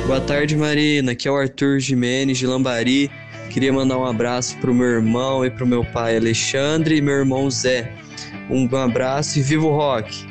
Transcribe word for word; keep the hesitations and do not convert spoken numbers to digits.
Boa tarde, Marina. Aqui é o Arthur Jimenez de Lambari. Queria mandar um abraço pro meu irmão e pro meu pai Alexandre e meu irmão Zé. Um abraço e viva o rock!